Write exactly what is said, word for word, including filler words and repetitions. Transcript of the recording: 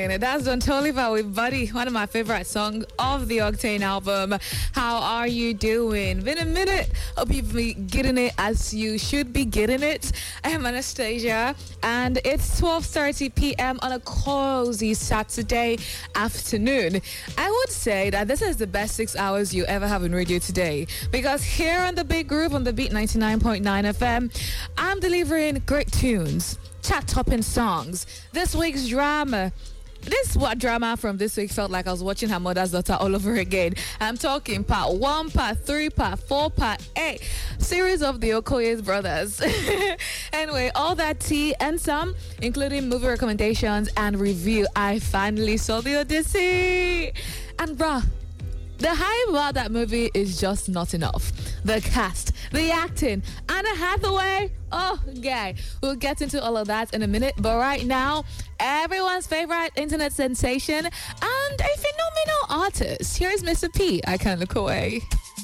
Octane. That's Don Toliver with Buddy, one of my favorite songs of the Octane album. How are you doing? Been a minute. Hope you've been getting it as you should be getting it. I am Anastasia, and it's twelve thirty p.m. on a cozy Saturday afternoon. I would say that this is the best six hours you ever have in radio today, because here on the Big Groove on the Beat ninety-nine point nine F M, I'm delivering great tunes, chat-topping songs, this week's drama. This what drama from this week felt like I was watching Her Mother's Daughter all over again. I'm talking part one, part three, part four, part eight. Series of the Okoye's brothers. Anyway, all that tea and some, including movie recommendations and review. I finally saw the Odyssey. And bruh, the hype about that movie is just not enough. The cast, the acting, Anna Hathaway. Oh, guy. We'll get into all of that in a minute. But right now, everyone's favorite internet sensation and a phenomenal artist. Here's Mister P. I Can't Look Away.